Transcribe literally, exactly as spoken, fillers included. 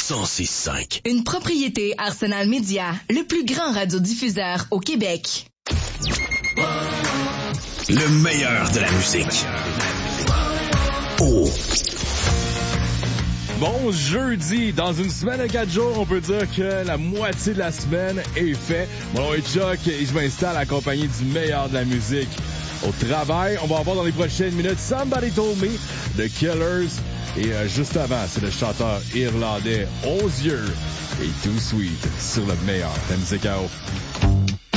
cent six cinq. Une propriété Arsenal Média, le plus grand radiodiffuseur au Québec. Le meilleur de la musique. Oh. Bon jeudi, dans une semaine de quatre jours, on peut dire que la moitié de la semaine est faite. Mon nom est Chuck et je m'installe accompagné du meilleur de la musique. Au travail, on va avoir dans les prochaines minutes Somebody Told Me, The Killers. Et euh, juste avant, c'est le chanteur irlandais Osier et Too Sweet sur le meilleur de la musique à eau.